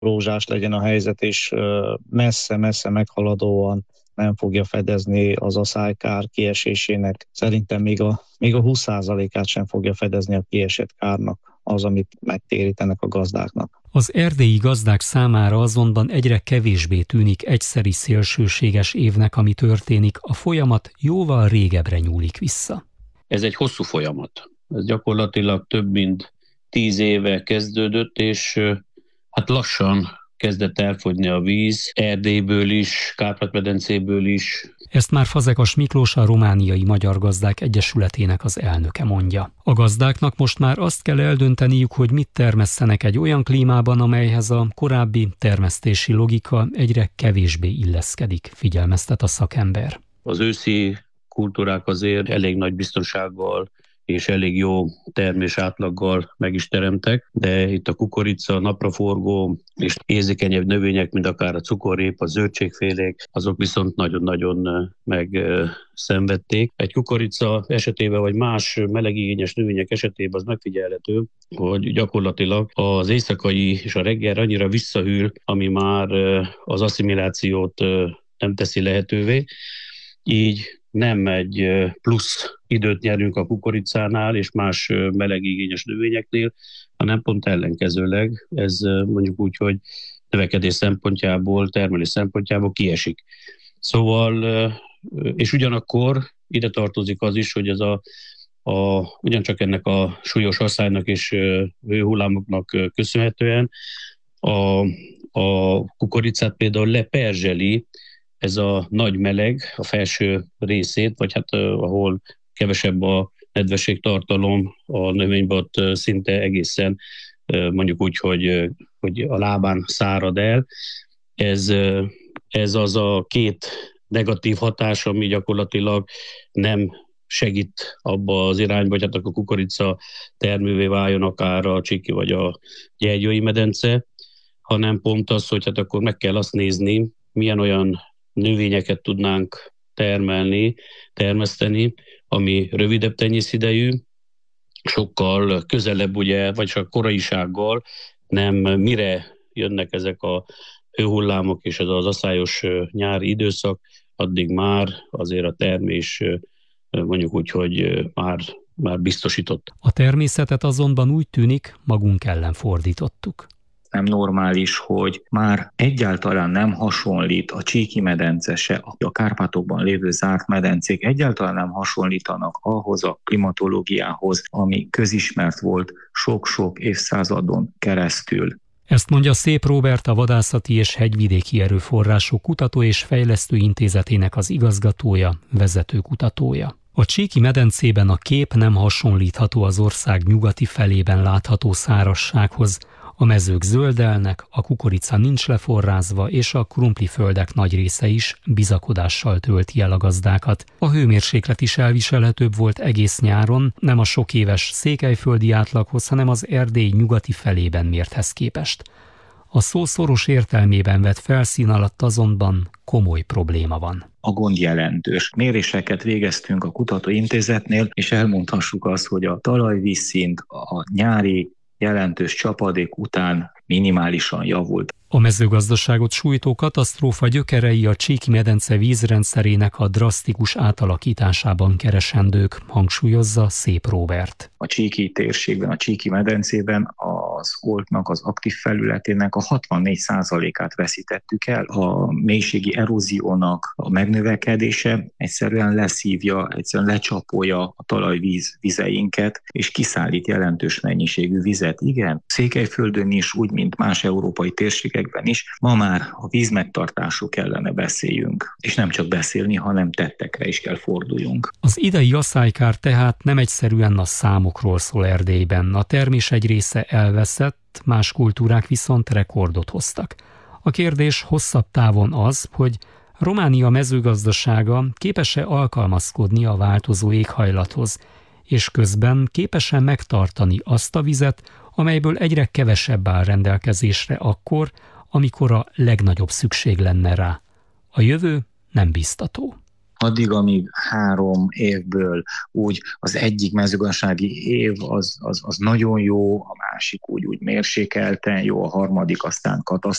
rózsás legyen a helyzet, és messze-messze meghaladóan nem fogja fedezni az aszálykár kiesésének. Szerintem még a 20%-át sem fogja fedezni a kiesett kárnak az, amit megtérítenek a gazdáknak. Az erdélyi gazdák számára azonban egyre kevésbé tűnik egyszeri szélsőséges évnek, ami történik, a folyamat jóval régebbre nyúlik vissza. Ez egy hosszú folyamat. Ez gyakorlatilag több mint 10 éve kezdődött, és hát lassan kezdett elfogyni a víz, Erdélyből is, Kárpát-medencéből is. Ezt már Fazekas Miklós, a Romániai Magyar Gazdák Egyesületének az elnöke mondja. A gazdáknak most már azt kell eldönteniük, hogy mit termesszenek egy olyan klímában, amelyhez a korábbi termesztési logika egyre kevésbé illeszkedik, figyelmeztet a szakember. Az őszi kultúrák azért elég nagy biztonsággal és elég jó termés átlaggal meg is teremtek, de itt a kukorica, napraforgó és érzékenyebb növények, mint akár a cukorrépa, a zöldségfélék, azok viszont nagyon-nagyon megszenvedték. Egy kukorica esetében, vagy más melegigényes növények esetében az megfigyelhető, hogy gyakorlatilag az éjszakai és a reggel annyira visszahűl, ami már az asszimilációt nem teszi lehetővé. Így nem egy plusz időt nyerünk a kukoricánál és más melegigényes növényeknél, hanem pont ellenkezőleg ez mondjuk úgy, hogy növekedés szempontjából, termelés szempontjából kiesik. Szóval, és ugyanakkor ide tartozik az is, hogy ez ugyancsak ennek a súlyos asszálynak és hőhullámoknak köszönhetően a kukoricát például leperzseli ez a nagy meleg a felső részét, vagy hát ahol kevesebb a nedvességtartalom a növényben, ott szinte egészen mondjuk úgy, hogy a lábán szárad el. Ez az a két negatív hatás, ami gyakorlatilag nem segít abba az irányba, hogy hát a kukorica termővé váljon akár a Csíki vagy a Gyergyói medence, hanem pont az, hogy hát akkor meg kell azt nézni, milyen olyan növényeket tudnánk termeszteni, ami rövidebb tenyészidejű, sokkal közelebb ugye, vagy csak koraisággal, nem mire jönnek ezek a hőhullámok és ez az asszályos nyári időszak, addig már azért a termés mondjuk úgy, hogy már biztosított. A természetet azonban úgy tűnik, magunk ellen fordítottuk. Nem normális, hogy már egyáltalán nem hasonlít a Csíki medence se, a Kárpátokban lévő zárt medencék egyáltalán nem hasonlítanak ahhoz a klimatológiához, ami közismert volt sok-sok évszázadon keresztül. Ezt mondja Szép Róbert, a Vadászati és Hegyvidéki Erőforrások Kutató és Fejlesztő Intézetének az igazgatója, vezető kutatója. A Csíki medencében a kép nem hasonlítható az ország nyugati felében látható szárazsághoz. A mezők zöldelnek, a kukorica nincs leforrázva, és a krumpliföldek nagy része is bizakodással tölti el a gazdákat. A hőmérséklet is elviselhetőbb volt egész nyáron, nem a sok éves székelyföldi átlaghoz, hanem az Erdély nyugati felében mérthez képest. A szó szoros értelmében vett felszín alatt azonban komoly probléma van. A gond jelentős. Méréseket végeztünk a kutatóintézetnél, és elmondhassuk azt, hogy a talajvízszint a nyári jelentős csapadék után minimálisan javult. A mezőgazdaságot sújtó katasztrófa gyökerei a Csíki medence vízrendszerének a drasztikus átalakításában keresendők, hangsúlyozza Szép Róbert. A Csíki térségben, a Csíki medencében az Oltnak, az aktív felületének a 64%-át veszítettük el. A mélységi eróziónak a megnövekedése egyszerűen leszívja, egyszerűen lecsapolja a talajvíz vizeinket, és kiszállít jelentős mennyiségű vizet. Igen, Székelyföldön is, úgy, mint más európai térségekben is, ma már a vízmegtartásról kellene beszéljünk. És nem csak beszélni, hanem tettekre is kell forduljunk. Az idei asszálykár tehát nem egyszerűen a számokról szól Erdélyben. A termés egy része elveszett, más kultúrák viszont rekordot hoztak. A kérdés hosszabb távon az, hogy Románia mezőgazdasága képes-e alkalmazkodni a változó éghajlathoz, és közben képes-e megtartani azt a vizet, amelyből egyre kevesebb áll rendelkezésre akkor, amikor a legnagyobb szükség lenne rá. A jövő nem biztató. addig, amíg 3 évből úgy az egyik mezőgazdasági év az nagyon jó, a másik úgy mérsékelten jó, a harmadik aztán katasztrófa,